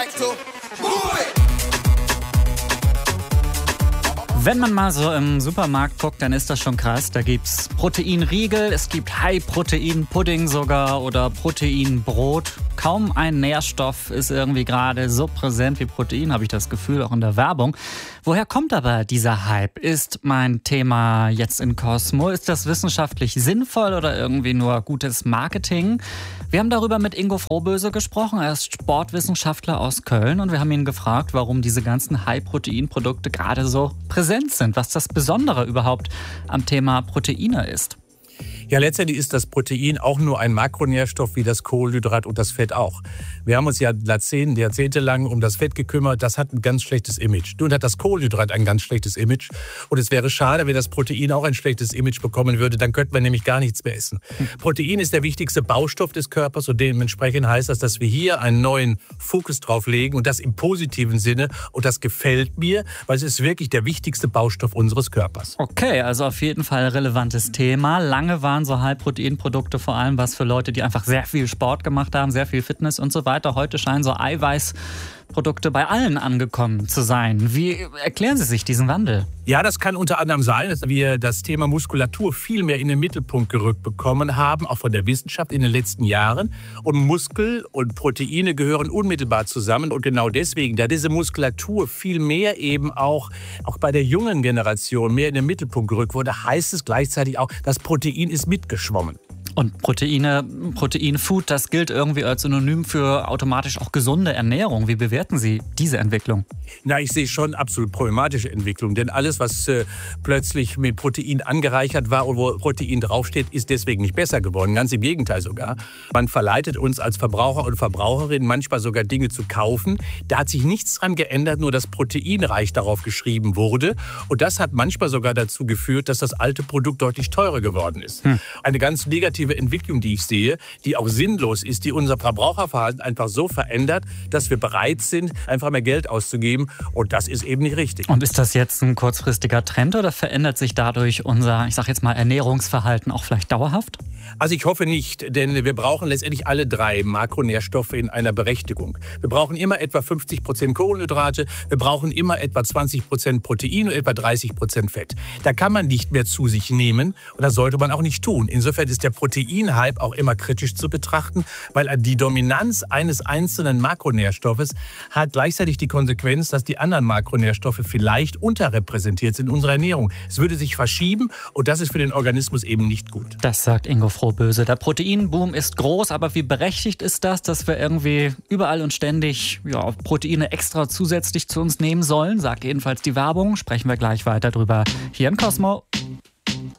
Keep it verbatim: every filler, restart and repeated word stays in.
Wenn man mal so im Supermarkt guckt, dann ist das schon krass. Da gibt's Proteinriegel, es gibt High-Protein-Pudding sogar oder Proteinbrot. Kaum ein Nährstoff ist irgendwie gerade so präsent wie Protein, habe ich das Gefühl, auch in der Werbung. Woher kommt aber dieser Hype? Ist mein Thema jetzt in Cosmo? Ist das wissenschaftlich sinnvoll oder irgendwie nur gutes Marketing? Wir haben darüber mit Ingo Frohböse gesprochen. Er ist Sportwissenschaftler aus Köln und wir haben ihn gefragt, warum diese ganzen High-Protein-Produkte gerade so präsent sind, was das Besondere überhaupt am Thema Proteine ist. Ja, letztendlich ist das Protein auch nur ein Makronährstoff wie das Kohlenhydrat und das Fett auch. Wir haben uns ja Jahrzehnte, jahrzehntelang um das Fett gekümmert. Das hat ein ganz schlechtes Image. Nun hat das Kohlenhydrat ein ganz schlechtes Image. Und es wäre schade, wenn das Protein auch ein schlechtes Image bekommen würde. Dann könnten wir nämlich gar nichts mehr essen. Hm. Protein ist der wichtigste Baustoff des Körpers und dementsprechend heißt das, dass wir hier einen neuen Fokus drauf legen und das im positiven Sinne. Und das gefällt mir, weil es ist wirklich der wichtigste Baustoff unseres Körpers. Okay, also auf jeden Fall relevantes Thema. Lange waren so High-Protein-Produkte vor allem was für Leute, die einfach sehr viel Sport gemacht haben, sehr viel Fitness und so weiter. Heute scheinen so Eiweißprodukte bei allen angekommen zu sein. Wie erklären Sie sich diesen Wandel? Ja, das kann unter anderem sein, dass wir das Thema Muskulatur viel mehr in den Mittelpunkt gerückt bekommen haben, auch von der Wissenschaft in den letzten Jahren. Und Muskel und Proteine gehören unmittelbar zusammen. Und genau deswegen, da diese Muskulatur viel mehr eben auch, auch bei der jungen Generation mehr in den Mittelpunkt gerückt wurde, heißt es gleichzeitig auch, das Protein ist mitgeschwommen. Und Proteine, Proteinfood, das gilt irgendwie als Synonym für automatisch auch gesunde Ernährung. Wie bewerten Sie diese Entwicklung? Na, ich sehe schon absolut problematische Entwicklung. Denn alles, was äh, plötzlich mit Protein angereichert war und wo Protein draufsteht, ist deswegen nicht besser geworden. Ganz im Gegenteil sogar. Man verleitet uns als Verbraucher und Verbraucherinnen manchmal sogar Dinge zu kaufen. Da hat sich nichts dran geändert, nur dass proteinreich darauf geschrieben wurde. Und das hat manchmal sogar dazu geführt, dass das alte Produkt deutlich teurer geworden ist. Hm. Eine ganz negative Entwicklung, die ich sehe, die auch sinnlos ist, die unser Verbraucherverhalten einfach so verändert, dass wir bereit sind, einfach mehr Geld auszugeben. Und das ist eben nicht richtig. Und ist das jetzt ein kurzfristiger Trend oder verändert sich dadurch unser, ich sag jetzt mal, Ernährungsverhalten auch vielleicht dauerhaft? Also ich hoffe nicht, denn wir brauchen letztendlich alle drei Makronährstoffe in einer Berechtigung. Wir brauchen immer etwa fünfzig Prozent Kohlenhydrate, wir brauchen immer etwa zwanzig Prozent Protein und etwa dreißig Prozent Fett. Da kann man nicht mehr zu sich nehmen und das sollte man auch nicht tun. Insofern ist der Proteinhype auch immer kritisch zu betrachten, weil die Dominanz eines einzelnen Makronährstoffes hat gleichzeitig die Konsequenz, dass die anderen Makronährstoffe vielleicht unterrepräsentiert sind in unserer Ernährung. Es würde sich verschieben und das ist für den Organismus eben nicht gut. Das sagt Ingo Frohböse. Der Proteinboom ist groß, aber wie berechtigt ist das, dass wir irgendwie überall und ständig ja, Proteine extra zusätzlich zu uns nehmen sollen? Sagt jedenfalls die Werbung. Sprechen wir gleich weiter drüber hier in Cosmo.